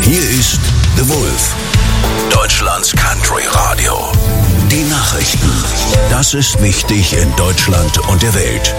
Hier ist The Wolf, Deutschlands Country Radio. Die Nachrichten. Das ist wichtig in Deutschland und der Welt.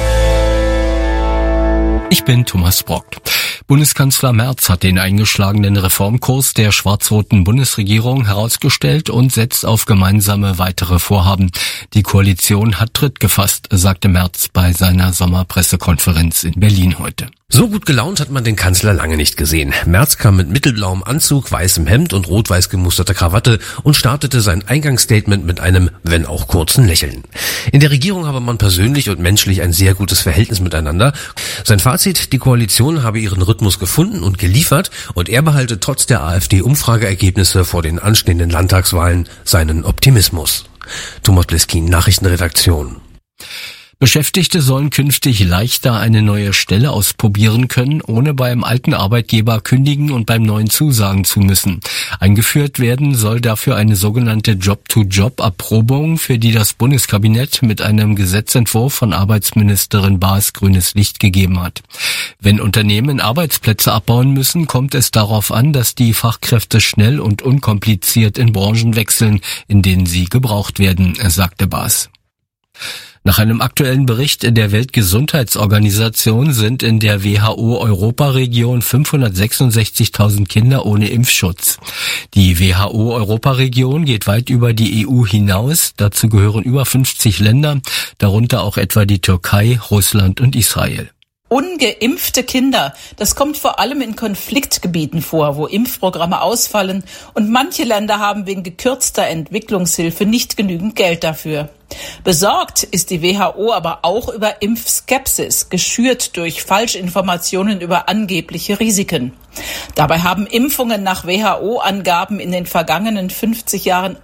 Ich bin Thomas Brock. Bundeskanzler Merz hat den eingeschlagenen Reformkurs der schwarz-roten Bundesregierung herausgestellt und setzt auf gemeinsame weitere Vorhaben. Die Koalition hat Tritt gefasst, sagte Merz bei seiner Sommerpressekonferenz in Berlin heute. So gut gelaunt hat man den Kanzler lange nicht gesehen. Merz kam mit mittelblauem Anzug, weißem Hemd und rot-weiß gemusterter Krawatte und startete sein Eingangsstatement mit einem, wenn auch kurzen Lächeln. In der Regierung habe man persönlich und menschlich ein sehr gutes Verhältnis miteinander. Sein Fazit, die Koalition habe ihren Rhythmus gefunden und geliefert und er behalte trotz der AfD-Umfrageergebnisse vor den anstehenden Landtagswahlen seinen Optimismus. Thomas Bliskin, Nachrichtenredaktion. Beschäftigte sollen künftig leichter eine neue Stelle ausprobieren können, ohne beim alten Arbeitgeber kündigen und beim neuen zusagen zu müssen. Eingeführt werden soll dafür eine sogenannte Job-to-Job-Erprobung, für die das Bundeskabinett mit einem Gesetzentwurf von Arbeitsministerin Baas grünes Licht gegeben hat. Wenn Unternehmen Arbeitsplätze abbauen müssen, kommt es darauf an, dass die Fachkräfte schnell und unkompliziert in Branchen wechseln, in denen sie gebraucht werden, sagte Baas. Nach einem aktuellen Bericht der Weltgesundheitsorganisation sind in der WHO-Europaregion 566.000 Kinder ohne Impfschutz. Die WHO-Europaregion geht weit über die EU hinaus. Dazu gehören über 50 Länder, darunter auch etwa die Türkei, Russland und Israel. Ungeimpfte Kinder, das kommt vor allem in Konfliktgebieten vor, wo Impfprogramme ausfallen und manche Länder haben wegen gekürzter Entwicklungshilfe nicht genügend Geld dafür. Besorgt ist die WHO aber auch über Impfskepsis, geschürt durch Falschinformationen über angebliche Risiken. Dabei haben Impfungen nach WHO-Angaben in den vergangenen 50 Jahren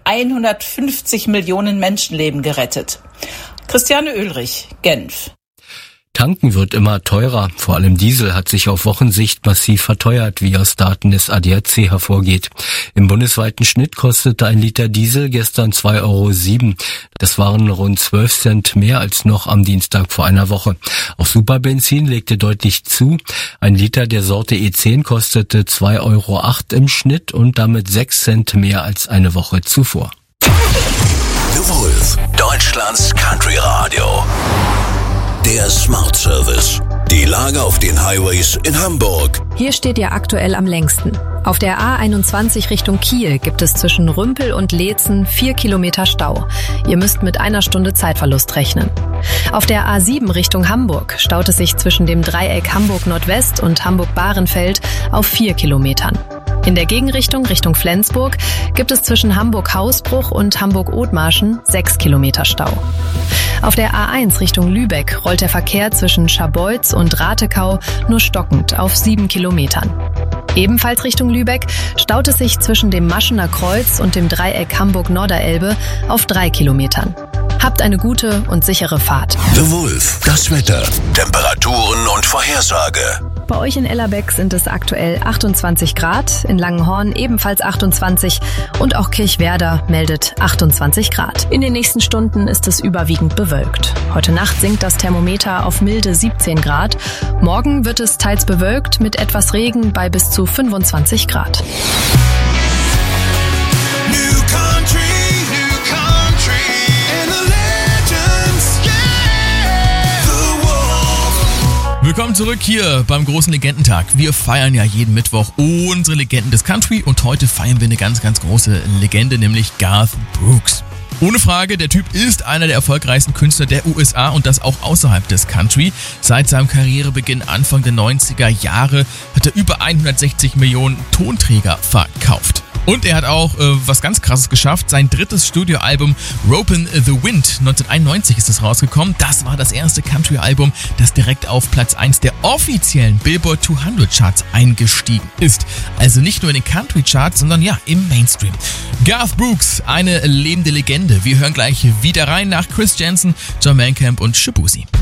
150 Millionen Menschenleben gerettet. Christiane Oehlrich, Genf. Tanken wird immer teurer. Vor allem Diesel hat sich auf Wochensicht massiv verteuert, wie aus Daten des ADAC hervorgeht. Im bundesweiten Schnitt kostete ein Liter Diesel gestern 2,07 €. Das waren rund 12 Cent mehr als noch am Dienstag vor einer Woche. Auch Superbenzin legte deutlich zu. Ein Liter der Sorte E10 kostete 2,08 € im Schnitt und damit 6 Cent mehr als eine Woche zuvor. The Wolf, Deutschlands Country Radio. Der Smart Service. Die Lage auf den Highways in Hamburg. Hier steht ihr aktuell am längsten. Auf der A21 Richtung Kiel gibt es zwischen Rümpel und Leetzen 4 Kilometer Stau. Ihr müsst mit 1 Stunde Zeitverlust rechnen. Auf der A7 Richtung Hamburg staut es sich zwischen dem Dreieck Hamburg Nordwest und Hamburg-Bahrenfeld auf 4 Kilometern. In der Gegenrichtung Richtung Flensburg gibt es zwischen Hamburg-Hausbruch und Hamburg-Othmarschen 6 Kilometer Stau. Auf der A1 Richtung Lübeck rollt der Verkehr zwischen Scharbeutz und Ratekau nur stockend auf 7 Kilometern. Ebenfalls Richtung Lübeck staut es sich zwischen dem Maschener Kreuz und dem Dreieck Hamburg-Norderelbe auf 3 Kilometern. Habt eine gute und sichere Fahrt. The Wolf, das Wetter, Temperaturen und Vorhersage. Bei euch in Ellerbeck sind es aktuell 28 Grad, in Langenhorn ebenfalls 28 und auch Kirchwerder meldet 28 Grad. In den nächsten Stunden ist es überwiegend bewölkt. Heute Nacht sinkt das Thermometer auf milde 17 Grad. Morgen wird es teils bewölkt mit etwas Regen bei bis zu 25 Grad. Willkommen zurück hier beim großen Legendentag. Wir feiern ja jeden Mittwoch unsere Legenden des Country und heute feiern wir eine ganz, ganz große Legende, nämlich Garth Brooks. Ohne Frage, der Typ ist einer der erfolgreichsten Künstler der USA und das auch außerhalb des Country. Seit seinem Karrierebeginn Anfang der 90er Jahre hat er über 160 Millionen Tonträger verkauft. Und er hat auch was ganz Krasses geschafft. Sein drittes Studioalbum Ropin' the Wind, 1991 ist es rausgekommen. Das war das erste Country-Album, das direkt auf Platz 1 der offiziellen Billboard 200 Charts eingestiegen ist. Also nicht nur in den Country-Charts, sondern ja, im Mainstream. Garth Brooks, eine lebende Legende. Wir hören gleich wieder rein nach Chris Janson, John Mellencamp und Shaboozey.